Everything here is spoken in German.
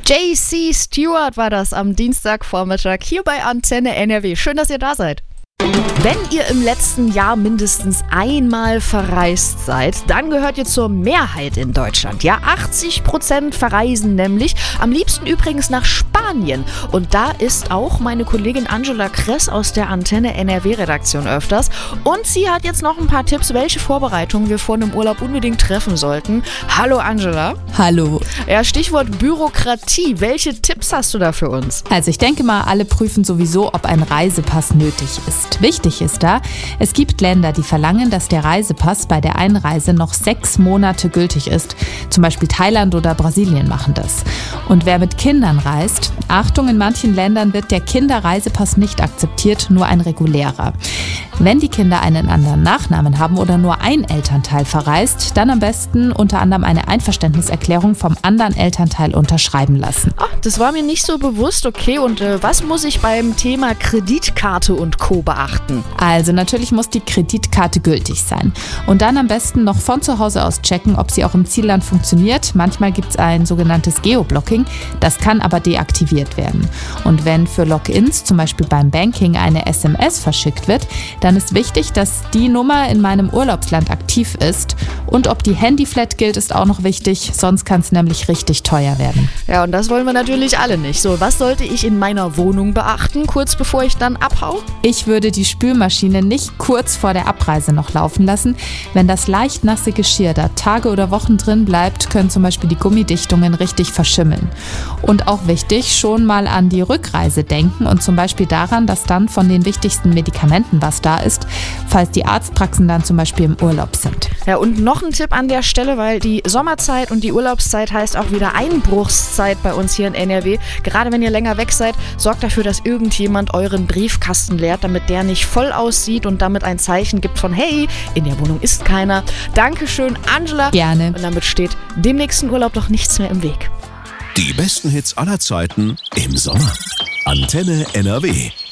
JC Stewart war das am Dienstagvormittag hier bei Antenne NRW. Schön, dass ihr da seid. Wenn ihr im letzten Jahr mindestens einmal verreist seid, dann gehört ihr zur Mehrheit in Deutschland. Ja, 80% verreisen nämlich, am liebsten übrigens nach Spanien. Und da ist auch meine Kollegin Angela Kress aus der Antenne NRW-Redaktion öfters. Und sie hat jetzt noch ein paar Tipps, welche Vorbereitungen wir vor einem Urlaub unbedingt treffen sollten. Hallo Angela. Hallo. Ja, Stichwort Bürokratie. Welche Tipps hast du da für uns? Also ich denke mal, alle prüfen sowieso, ob ein Reisepass nötig ist. Wichtig ist da, es gibt Länder, die verlangen, dass der Reisepass bei der Einreise noch 6 Monate gültig ist. Zum Beispiel Thailand oder Brasilien machen das. Und wer mit Kindern reist, Achtung, in manchen Ländern wird der Kinderreisepass nicht akzeptiert, nur ein regulärer. Wenn die Kinder einen anderen Nachnamen haben oder nur ein Elternteil verreist, dann am besten unter anderem eine Einverständniserklärung vom anderen Elternteil unterschreiben lassen. Ach, das war mir nicht so bewusst, okay. Und was muss ich beim Thema Kreditkarte und Co. beachten? Also natürlich muss die Kreditkarte gültig sein. Und dann am besten noch von zu Hause aus checken, ob sie auch im Zielland funktioniert. Manchmal gibt es ein sogenanntes Geoblocking, das kann aber deaktiviert werden. Und wenn für Logins, zum Beispiel beim Banking, eine SMS verschickt wird, dann ist wichtig, dass die Nummer in meinem Urlaubsland aktiv ist. Und ob die Handyflat gilt, ist auch noch wichtig, sonst kann es nämlich richtig teuer werden. Ja, und das wollen wir natürlich alle nicht. So, was sollte ich in meiner Wohnung beachten, kurz bevor ich dann abhau? Ich würde die Spülmaschine nicht kurz vor der Abreise noch laufen lassen. Wenn das leicht nasse Geschirr da Tage oder Wochen drin bleibt, können zum Beispiel die Gummidichtungen richtig verschimmeln. Und auch wichtig, schon mal an die Rückreise denken und zum Beispiel daran, dass dann von den wichtigsten Medikamenten was da ist, falls die Arztpraxen dann zum Beispiel im Urlaub sind. Ja, und noch ein Tipp an der Stelle, weil die Sommerzeit und die Urlaubszeit heißt auch wieder Einbruchszeit bei uns hier in NRW. Gerade wenn ihr länger weg seid, sorgt dafür, dass irgendjemand euren Briefkasten leert, damit der nicht voll aussieht und damit ein Zeichen gibt von hey, in der Wohnung ist keiner. Dankeschön, Angela. Gerne. Und damit steht dem nächsten Urlaub doch nichts mehr im Weg. Die besten Hits aller Zeiten im Sommer. Antenne NRW.